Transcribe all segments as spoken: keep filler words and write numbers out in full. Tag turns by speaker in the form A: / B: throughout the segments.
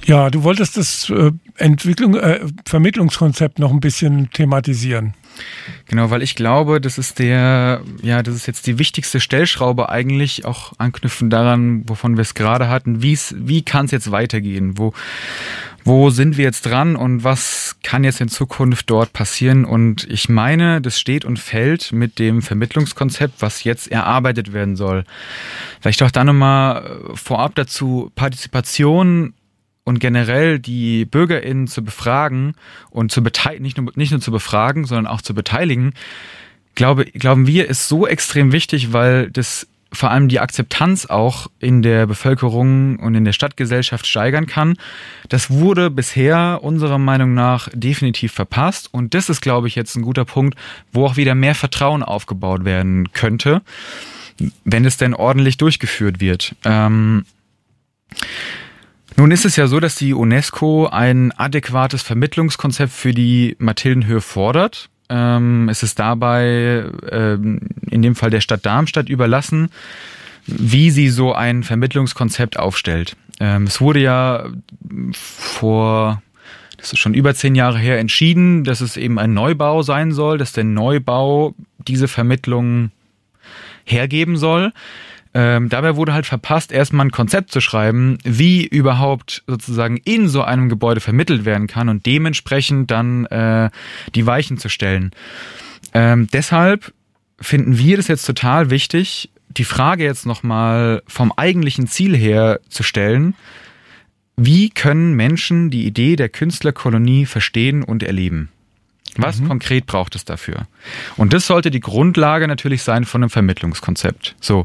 A: Ja, du wolltest das äh, Entwicklung, äh, Vermittlungskonzept noch ein bisschen thematisieren.
B: Genau, weil ich glaube, das ist der, ja, das ist jetzt die wichtigste Stellschraube eigentlich, auch anknüpfend daran, wovon wir es gerade hatten. Wie's, wie kann es jetzt weitergehen? Wo, wo sind wir jetzt dran und was kann jetzt in Zukunft dort passieren? Und ich meine, das steht und fällt mit dem Vermittlungskonzept, was jetzt erarbeitet werden soll. Vielleicht auch da nochmal vorab dazu: Partizipation und generell die BürgerInnen zu befragen und zu beteiligen, nicht nur, nicht nur zu befragen, sondern auch zu beteiligen, glaube, glauben wir, ist so extrem wichtig, weil das vor allem die Akzeptanz auch in der Bevölkerung und in der Stadtgesellschaft steigern kann. Das wurde bisher unserer Meinung nach definitiv verpasst, und das ist, glaube ich, jetzt ein guter Punkt, wo auch wieder mehr Vertrauen aufgebaut werden könnte, wenn es denn ordentlich durchgeführt wird. Ähm, Nun ist es ja so, dass die UNESCO ein adäquates Vermittlungskonzept für die Mathildenhöhe fordert. Ähm, es ist dabei ähm, in dem Fall der Stadt Darmstadt überlassen, wie sie so ein Vermittlungskonzept aufstellt. Ähm, es wurde ja vor, das ist schon über zehn Jahre her, entschieden, dass es eben ein Neubau sein soll, dass der Neubau diese Vermittlung hergeben soll. Ähm, dabei wurde halt verpasst, erstmal ein Konzept zu schreiben, wie überhaupt sozusagen in so einem Gebäude vermittelt werden kann und dementsprechend dann äh, die Weichen zu stellen. Ähm, deshalb finden wir das jetzt total wichtig, die Frage jetzt nochmal vom eigentlichen Ziel her zu stellen: Wie können Menschen die Idee der Künstlerkolonie verstehen und erleben? Was mhm. konkret braucht es dafür? Und das sollte die Grundlage natürlich sein von einem Vermittlungskonzept. So,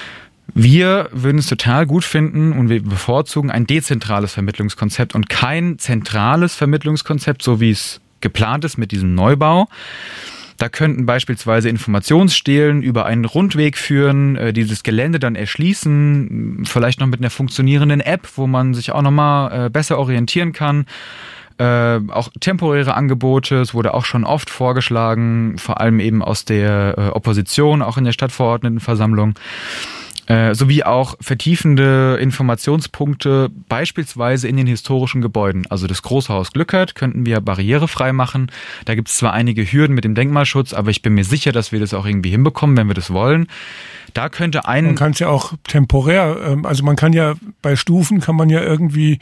B: wir würden es total gut finden und wir bevorzugen ein dezentrales Vermittlungskonzept und kein zentrales Vermittlungskonzept, so wie es geplant ist mit diesem Neubau. Da könnten beispielsweise Informationsstelen über einen Rundweg führen, äh, dieses Gelände dann erschließen, vielleicht noch mit einer funktionierenden App, wo man sich auch nochmal äh, besser orientieren kann. Äh, auch temporäre Angebote, es wurde auch schon oft vorgeschlagen, vor allem eben aus der äh, Opposition, auch in der Stadtverordnetenversammlung, äh, sowie auch vertiefende Informationspunkte, beispielsweise in den historischen Gebäuden. Also das Große Haus Glückert könnten wir barrierefrei machen. Da gibt es zwar einige Hürden mit dem Denkmalschutz, aber ich bin mir sicher, dass wir das auch irgendwie hinbekommen, wenn wir das wollen. Da könnte ein...
A: Man kann es ja auch temporär, ähm, also man kann ja bei Stufen, kann man ja irgendwie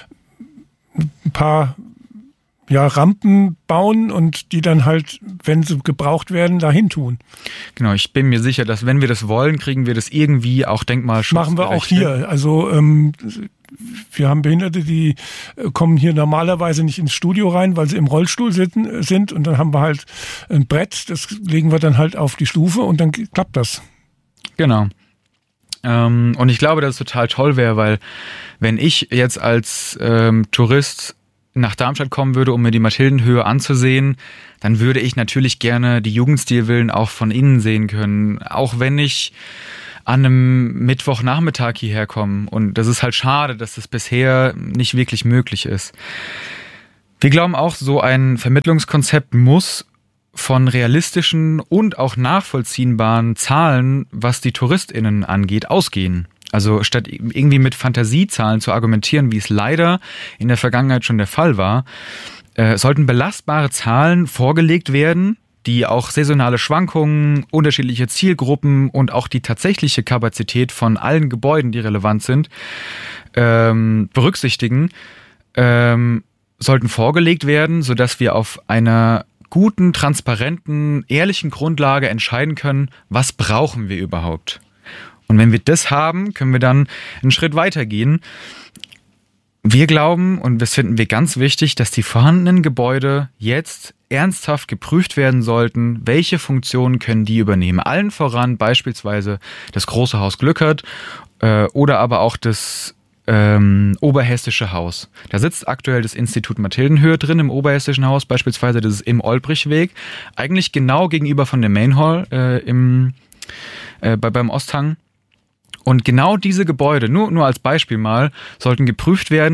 A: ein paar ja, Rampen bauen und die dann halt, wenn sie gebraucht werden, dahin tun.
B: Genau, ich bin mir sicher, dass wenn wir das wollen, kriegen wir das irgendwie auch denkmalschutzgerecht.
A: Machen wir auch hier. Also ähm, wir haben Behinderte, die kommen hier normalerweise nicht ins Studio rein, weil sie im Rollstuhl sitzen, sind, und dann haben wir halt ein Brett, das legen wir dann halt auf die Stufe und dann klappt das.
B: Genau. Ähm, und ich glaube, dass es total toll wäre, weil wenn ich jetzt als ähm, Tourist nach Darmstadt kommen würde, um mir die Mathildenhöhe anzusehen, dann würde ich natürlich gerne die Jugendstilvillen auch von innen sehen können, auch wenn ich an einem Mittwochnachmittag hierher komme. Und das ist halt schade, dass das bisher nicht wirklich möglich ist. Wir glauben auch, so ein Vermittlungskonzept muss von realistischen und auch nachvollziehbaren Zahlen, was die TouristInnen angeht, ausgehen. Also statt irgendwie mit Fantasiezahlen zu argumentieren, wie es leider in der Vergangenheit schon der Fall war, äh, sollten belastbare Zahlen vorgelegt werden, die auch saisonale Schwankungen, unterschiedliche Zielgruppen und auch die tatsächliche Kapazität von allen Gebäuden, die relevant sind, ähm, berücksichtigen, ähm, sollten vorgelegt werden, sodass wir auf einer guten, transparenten, ehrlichen Grundlage entscheiden können, was brauchen wir überhaupt. Und wenn wir das haben, können wir dann einen Schritt weitergehen. Wir glauben, und das finden wir ganz wichtig, dass die vorhandenen Gebäude jetzt ernsthaft geprüft werden sollten, welche Funktionen können die übernehmen. Allen voran beispielsweise das Große Haus Glückert äh, oder aber auch das ähm, Oberhessische Haus. Da sitzt aktuell das Institut Mathildenhöhe drin im Oberhessischen Haus, beispielsweise das ist im Olbrichweg, eigentlich genau gegenüber von der Main Hall äh, im, äh, bei, beim Osthang. Und genau diese Gebäude, nur, nur als Beispiel mal, sollten geprüft werden,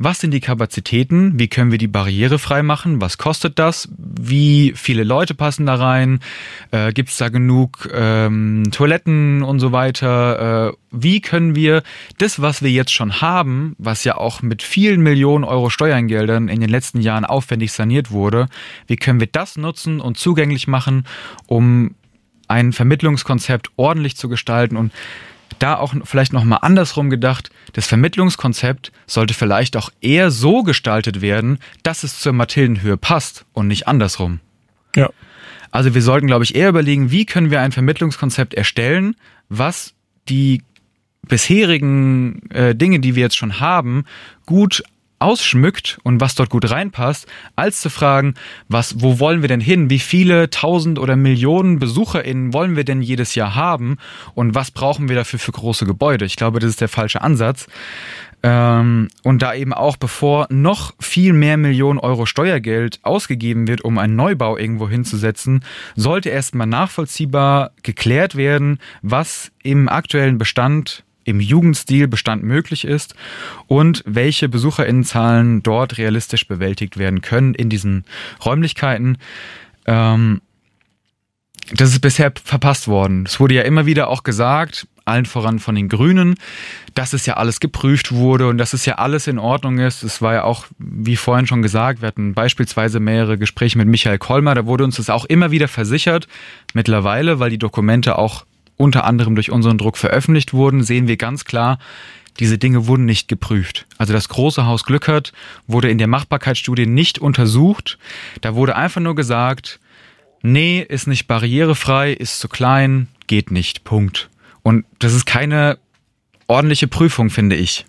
B: was sind die Kapazitäten, wie können wir die barrierefrei machen, was kostet das, wie viele Leute passen da rein, äh, gibt es da genug ähm, Toiletten und so weiter, äh, wie können wir das, was wir jetzt schon haben, was ja auch mit vielen Millionen Euro Steuergeldern in den letzten Jahren aufwendig saniert wurde, wie können wir das nutzen und zugänglich machen, um ein Vermittlungskonzept ordentlich zu gestalten. Und da auch vielleicht nochmal andersrum gedacht, das Vermittlungskonzept sollte vielleicht auch eher so gestaltet werden, dass es zur Mathildenhöhe passt und nicht andersrum.
A: Ja.
B: Also wir sollten, glaube ich, eher überlegen, wie können wir ein Vermittlungskonzept erstellen, was die bisherigen äh, Dinge, die wir jetzt schon haben, gut ausschmückt und was dort gut reinpasst, als zu fragen, was, wo wollen wir denn hin? Wie viele tausend oder Millionen BesucherInnen wollen wir denn jedes Jahr haben? Und was brauchen wir dafür für große Gebäude? Ich glaube, das ist der falsche Ansatz. Ähm, und da eben auch, bevor noch viel mehr Millionen Euro Steuergeld ausgegeben wird, um einen Neubau irgendwo hinzusetzen, sollte erstmal nachvollziehbar geklärt werden, was im aktuellen Bestand im Jugendstilbestand möglich ist und welche BesucherInnenzahlen dort realistisch bewältigt werden können in diesen Räumlichkeiten. Ähm, das ist bisher verpasst worden. Es wurde ja immer wieder auch gesagt, allen voran von den Grünen, dass es ja alles geprüft wurde und dass es ja alles in Ordnung ist. Es war ja auch, wie vorhin schon gesagt, wir hatten beispielsweise mehrere Gespräche mit Michael Kollmar, da wurde uns das auch immer wieder versichert. Mittlerweile, weil die Dokumente auch unter anderem durch unseren Druck veröffentlicht wurden, sehen wir ganz klar, diese Dinge wurden nicht geprüft. Also das große Haus Glückert wurde in der Machbarkeitsstudie nicht untersucht. Da wurde einfach nur gesagt, nee, ist nicht barrierefrei, ist zu klein, geht nicht, Punkt. Und das ist keine ordentliche Prüfung, finde ich.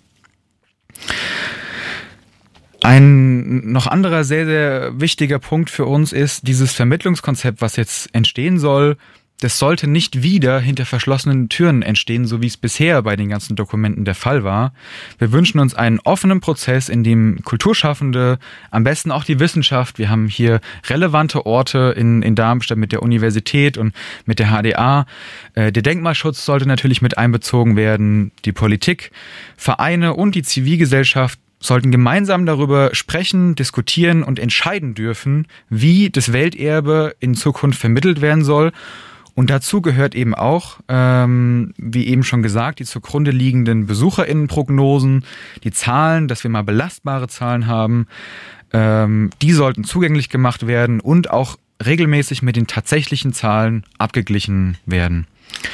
B: Ein noch anderer sehr, sehr wichtiger Punkt für uns ist, dieses Vermittlungskonzept, was jetzt entstehen soll, das sollte nicht wieder hinter verschlossenen Türen entstehen, so wie es bisher bei den ganzen Dokumenten der Fall war. Wir wünschen uns einen offenen Prozess, in dem Kulturschaffende, am besten auch die Wissenschaft, wir haben hier relevante Orte in, in Darmstadt mit der Universität und mit der H D A. Der Denkmalschutz sollte natürlich mit einbezogen werden, die Politik, Vereine und die Zivilgesellschaft sollten gemeinsam darüber sprechen, diskutieren und entscheiden dürfen, wie das Welterbe in Zukunft vermittelt werden soll. Und dazu gehört eben auch, ähm, wie eben schon gesagt, die zugrunde liegenden BesucherInnenprognosen, die Zahlen, dass wir mal belastbare Zahlen haben, ähm, die sollten zugänglich gemacht werden und auch regelmäßig mit den tatsächlichen Zahlen abgeglichen werden.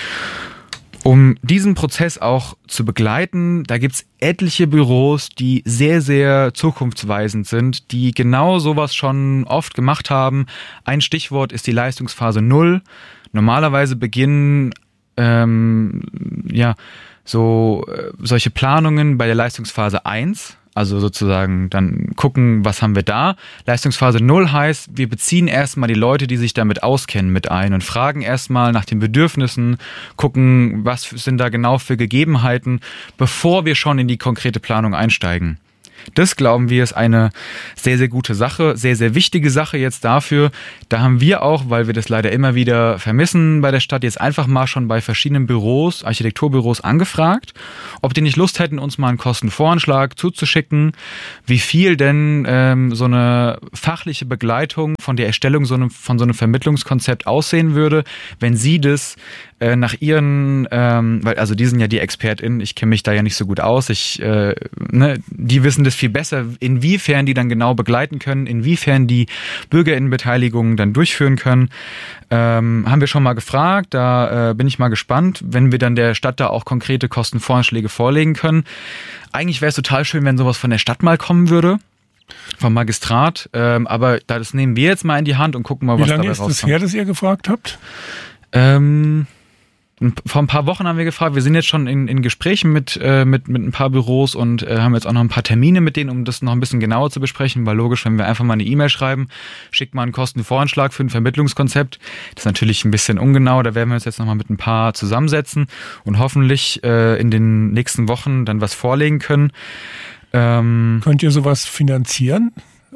B: Um diesen Prozess auch zu begleiten, da gibt's etliche Büros, die sehr, sehr zukunftsweisend sind, die genau sowas schon oft gemacht haben. Ein Stichwort ist die Leistungsphase null. Normalerweise beginnen ähm, ja so äh, solche Planungen bei der Leistungsphase eins, also sozusagen dann gucken, was haben wir da. Leistungsphase null heißt, wir beziehen erstmal die Leute, die sich damit auskennen, mit ein und fragen erstmal nach den Bedürfnissen, gucken, was sind da genau für Gegebenheiten, bevor wir schon in die konkrete Planung einsteigen. Das, glauben wir, ist eine sehr, sehr gute Sache, sehr, sehr wichtige Sache jetzt dafür. Da haben wir auch, weil wir das leider immer wieder vermissen bei der Stadt, jetzt einfach mal schon bei verschiedenen Büros, Architekturbüros angefragt, ob die nicht Lust hätten, uns mal einen Kostenvoranschlag zuzuschicken, wie viel denn ähm, so eine fachliche Begleitung von der Erstellung so einem, von so einem Vermittlungskonzept aussehen würde, wenn sie das äh, nach ihren, ähm, weil also die sind ja die ExpertInnen, ich kenne mich da ja nicht so gut aus, ich, äh, ne, die wissen das viel besser, inwiefern die dann genau begleiten können, inwiefern die BürgerInnenbeteiligung dann durchführen können. Ähm, haben wir schon mal gefragt, da äh, bin ich mal gespannt, wenn wir dann der Stadt da auch konkrete Kostenvoranschläge vorlegen können. Eigentlich wäre es total schön, wenn sowas von der Stadt mal kommen würde, vom Magistrat, ähm, aber das nehmen wir jetzt mal in die Hand und gucken mal, was dabei rauskommt. Wie lange ist
A: das her, dass ihr gefragt habt?
B: Ähm... Vor ein paar Wochen haben wir gefragt, wir sind jetzt schon in, in Gesprächen mit, äh, mit, mit ein paar Büros und äh, haben jetzt auch noch ein paar Termine mit denen, um das noch ein bisschen genauer zu besprechen, weil logisch, wenn wir einfach mal eine E-Mail schreiben, schickt mal einen Kostenvoranschlag für ein Vermittlungskonzept, das ist natürlich ein bisschen ungenau, da werden wir uns jetzt noch mal mit ein paar zusammensetzen und hoffentlich äh, in den nächsten Wochen dann was vorlegen können.
A: Ähm, Könnt ihr sowas finanzieren?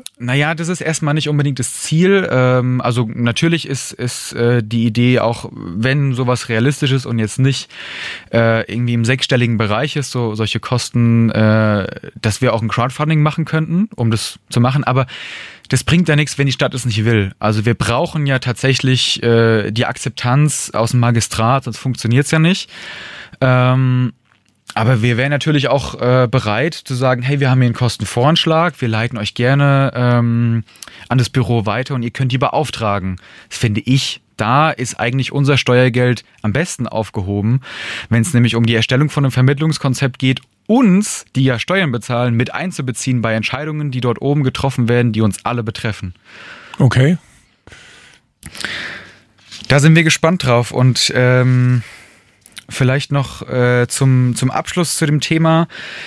B: Naja, das ist erstmal nicht unbedingt das Ziel. Ähm, also natürlich ist, ist äh, die Idee auch, wenn sowas realistisch ist und jetzt nicht äh, irgendwie im sechsstelligen Bereich ist, so solche Kosten, äh, dass wir auch ein Crowdfunding machen könnten, um das zu machen. Aber das bringt ja nichts, wenn die Stadt es nicht will. Also wir brauchen ja tatsächlich äh, die Akzeptanz aus dem Magistrat, sonst funktioniert es ja nicht. Ähm, Aber wir wären natürlich auch äh, bereit zu sagen, hey, wir haben hier einen Kostenvoranschlag, wir leiten euch gerne ähm, an das Büro weiter und ihr könnt die beauftragen. Das finde ich, da ist eigentlich unser Steuergeld am besten aufgehoben, wenn es nämlich um die Erstellung von einem Vermittlungskonzept geht, uns, die ja Steuern bezahlen, mit einzubeziehen bei Entscheidungen, die dort oben getroffen werden, die uns alle betreffen.
A: Okay.
B: Da sind wir gespannt drauf und ähm, vielleicht noch äh, zum, zum Abschluss zu dem Thema,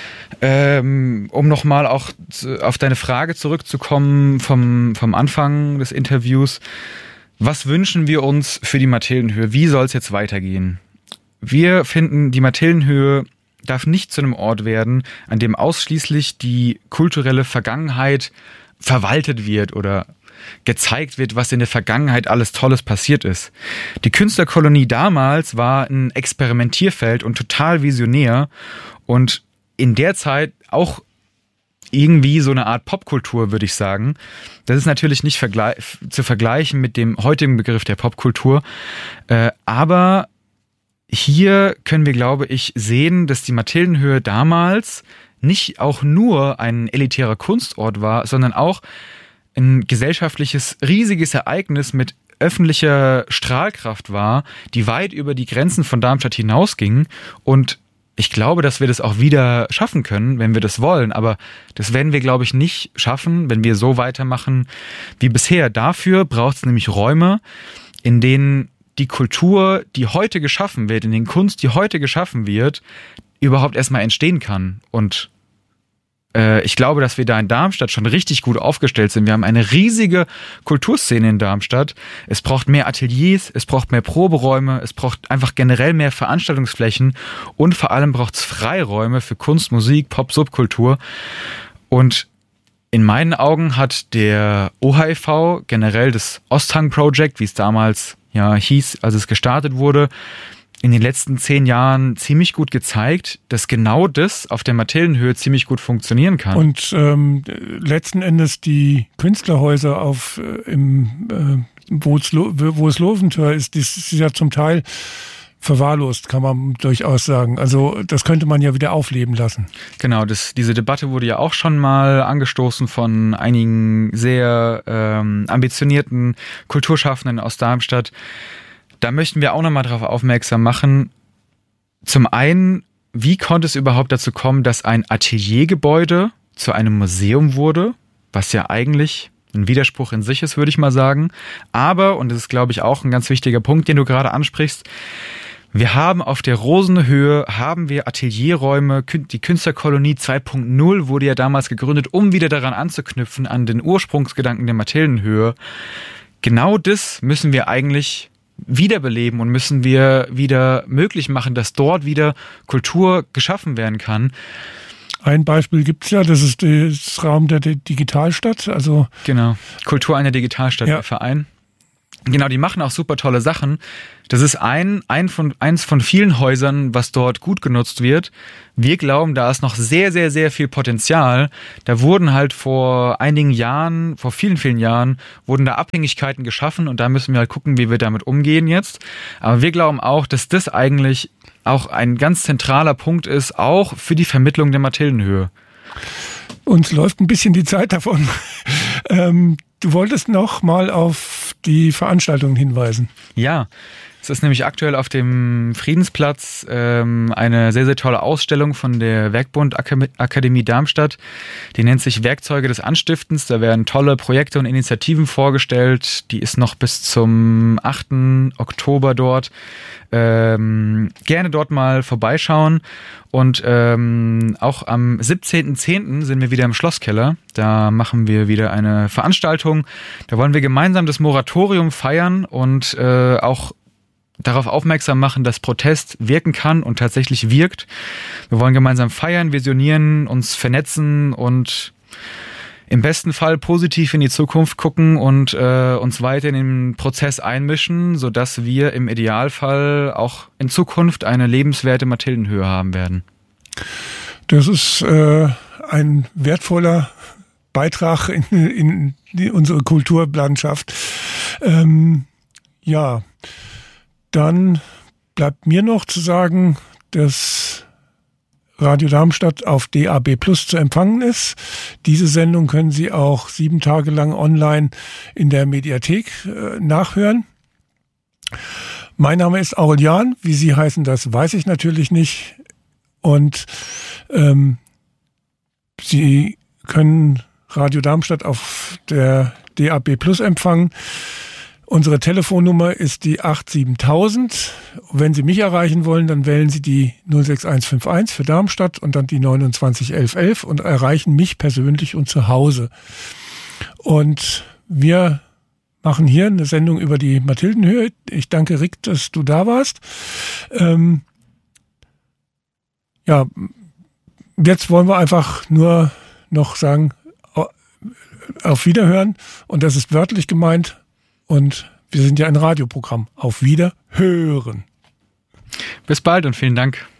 B: ähm, um nochmal auch zu, auf deine Frage zurückzukommen vom, vom Anfang des Interviews. Was wünschen wir uns für die Mathildenhöhe? Wie soll es jetzt weitergehen? Wir finden, die Mathildenhöhe darf nicht zu einem Ort werden, an dem ausschließlich die kulturelle Vergangenheit verwaltet wird oder gezeigt wird, was in der Vergangenheit alles Tolles passiert ist. Die Künstlerkolonie damals war ein Experimentierfeld und total visionär und in der Zeit auch irgendwie so eine Art Popkultur, würde ich sagen. Das ist natürlich nicht vergle- zu vergleichen mit dem heutigen Begriff der Popkultur, äh, aber hier können wir, glaube ich, sehen, dass die Mathildenhöhe damals nicht auch nur ein elitärer Kunstort war, sondern auch ein gesellschaftliches, riesiges Ereignis mit öffentlicher Strahlkraft war, die weit über die Grenzen von Darmstadt hinausging. Und ich glaube, dass wir das auch wieder schaffen können, wenn wir das wollen. Aber das werden wir, glaube ich, nicht schaffen, wenn wir so weitermachen wie bisher. Dafür braucht es nämlich Räume, in denen die Kultur, die heute geschaffen wird, in den Kunst, die heute geschaffen wird, überhaupt erstmal entstehen kann. Und äh, ich glaube, dass wir da in Darmstadt schon richtig gut aufgestellt sind. Wir haben eine riesige Kulturszene in Darmstadt. Es braucht mehr Ateliers, es braucht mehr Proberäume, es braucht einfach generell mehr Veranstaltungsflächen und vor allem braucht es Freiräume für Kunst, Musik, Pop, Subkultur. Und in meinen Augen hat der O H I V, generell das Osthang Project, wie es damals ja hieß, als es gestartet wurde, in den letzten zehn Jahren ziemlich gut gezeigt, dass genau das auf der Mathildenhöhe ziemlich gut funktionieren kann.
A: Und ähm, letzten Endes die Künstlerhäuser auf äh, im äh, wo es wo es Loventhör ist, das ist ja zum Teil verwahrlost, kann man durchaus sagen. Also das könnte man ja wieder aufleben lassen.
B: Genau, das, diese Debatte wurde ja auch schon mal angestoßen von einigen sehr ähm, ambitionierten Kulturschaffenden aus Darmstadt. Da möchten wir auch nochmal darauf aufmerksam machen. Zum einen, wie konnte es überhaupt dazu kommen, dass ein Ateliergebäude zu einem Museum wurde, was ja eigentlich ein Widerspruch in sich ist, würde ich mal sagen. Aber, und das ist, glaube ich, auch ein ganz wichtiger Punkt, den du gerade ansprichst, wir haben auf der Rosenhöhe, haben wir Atelierräume, die Künstlerkolonie zwei Punkt null wurde ja damals gegründet, um wieder daran anzuknüpfen, an den Ursprungsgedanken der Mathildenhöhe. Genau das müssen wir eigentlich wiederbeleben und müssen wir wieder möglich machen, dass dort wieder Kultur geschaffen werden kann.
A: Ein Beispiel gibt's ja, das ist das Raum der Digitalstadt. Also
B: genau, Kultur einer Digitalstadt, ja. Der Verein. Genau, die machen auch super tolle Sachen. Das ist ein, ein von, eins von vielen Häusern, was dort gut genutzt wird. Wir glauben, da ist noch sehr, sehr, sehr viel Potenzial. Da wurden halt vor einigen Jahren, vor vielen, vielen Jahren, wurden da Abhängigkeiten geschaffen und da müssen wir halt gucken, wie wir damit umgehen jetzt. Aber wir glauben auch, dass das eigentlich auch ein ganz zentraler Punkt ist, auch für die Vermittlung der Mathildenhöhe.
A: Uns läuft ein bisschen die Zeit davon. ähm, du wolltest noch mal auf die Veranstaltungen hinweisen.
B: Ja, es ist nämlich aktuell auf dem Friedensplatz ähm, eine sehr, sehr tolle Ausstellung von der Werkbund Akademie Darmstadt. Die nennt sich Werkzeuge des Anstiftens. Da werden tolle Projekte und Initiativen vorgestellt. Die ist noch bis zum achten Oktober dort. Ähm, gerne dort mal vorbeischauen. Und ähm, auch am siebzehnten zehnten sind wir wieder im Schlosskeller. Da machen wir wieder eine Veranstaltung. Da wollen wir gemeinsam das Moratorium feiern und äh, auch darauf aufmerksam machen, dass Protest wirken kann und tatsächlich wirkt. Wir wollen gemeinsam feiern, visionieren, uns vernetzen und im besten Fall positiv in die Zukunft gucken und äh, uns weiter in den Prozess einmischen, sodass wir im Idealfall auch in Zukunft eine lebenswerte Mathildenhöhe haben werden.
A: Das ist äh, ein wertvoller Beitrag in, in die, unsere Kulturlandschaft. Ähm, ja, dann bleibt mir noch zu sagen, dass Radio Darmstadt auf D A B Plus zu empfangen ist. Diese Sendung können Sie auch sieben Tage lang online in der Mediathek äh, nachhören. Mein Name ist Aurelian. Wie Sie heißen, das weiß ich natürlich nicht. Und ähm, Sie können Radio Darmstadt auf der D A B Plus empfangen. Unsere Telefonnummer ist die acht siebentausend. Wenn Sie mich erreichen wollen, dann wählen Sie die null sechs eins fünf eins für Darmstadt und dann die neunundzwanzig elf elf und erreichen mich persönlich und zu Hause. Und wir machen hier eine Sendung über die Mathildenhöhe. Ich danke Rick, dass du da warst. Ähm, ja, jetzt wollen wir einfach nur noch sagen, auf Wiederhören. Und das ist wörtlich gemeint. Und wir sind ja ein Radioprogramm. Auf Wiederhören.
B: Bis bald und vielen Dank.